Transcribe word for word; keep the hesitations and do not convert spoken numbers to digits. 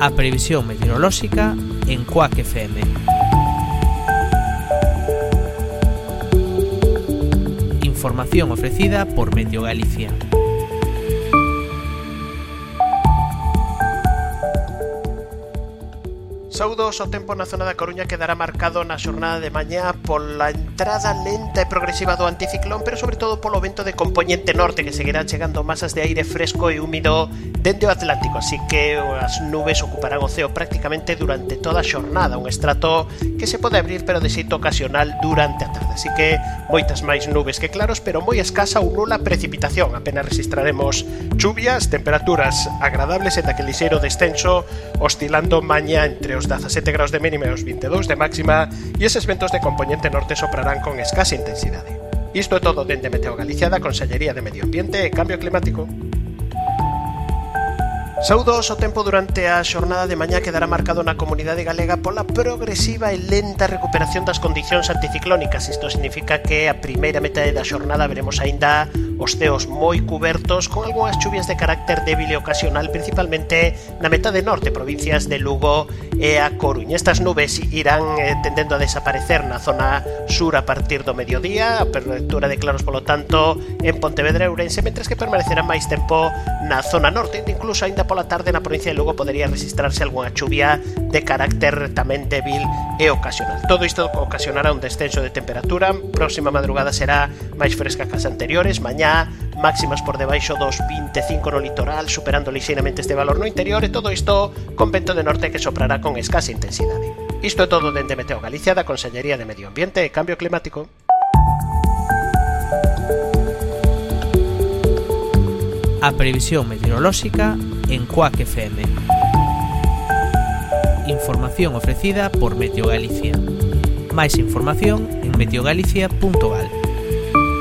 A previsión meteorolóxica en Cuac F M. Información ofrecida por Meteo Galicia. Saúdos, o tempo na zona da Coruña quedará marcado na xornada de mañá pola entrada lenta e progresiva do anticiclón, pero sobre todo polo vento de compoñente norte que seguirá chegando masas de aire fresco e húmido dende o Atlántico, así que as nubes ocuparán o ceo prácticamente durante toda a xornada, un estrato que se pode abrir pero de xeito ocasional durante a tarde, así que moitas máis nubes que claros, pero moi escasa ou nula precipitación, apenas registraremos chuvias, temperaturas agradables e daquele lixeiro descenso oscilando mañá entre os dezasete graus de mínima e os vinte e dous de máxima, e eses ventos de compoñente norte soprarán con escasa intensidade. Isto é todo dende Meteo Galicia, da Consellería de Medio Ambiente e Cambio Climático. Saúdos, o tempo durante a xornada de mañá quedará marcado na comunidade galega pola progresiva e lenta recuperación das condicións anticiclónicas. Isto significa que a primeira metade da xornada veremos aínda os ceos moi cubertos con algunhas chuvias de carácter débil e ocasional, principalmente na metade norte, provincias de Lugo e a Coruña. Estas nubes irán eh, tendendo a desaparecer na zona sur a partir do mediodía, a apertura de claros polo tanto en Pontevedra e Ourense, mentres que permanecerá máis tempo na zona norte, incluso aínda pola tarde na provincia de Lugo podería registrarse algunha chuvia de carácter tamén débil e ocasional. Todo isto ocasionará un descenso de temperatura, próxima madrugada será máis fresca que as anteriores, mañá máximas por debaixo dos vinte e cinco no litoral, superando lixeiramente este valor no interior, e todo isto con vento de norte que soprará con escasa intensidade. Isto é todo dende Meteo Galicia, da Consellería de Medio Ambiente e Cambio Climático. A previsión meteorolóxica en Cuac F M. Información ofrecida por Meteo Galicia. Máis información en meteogalicia punto gal.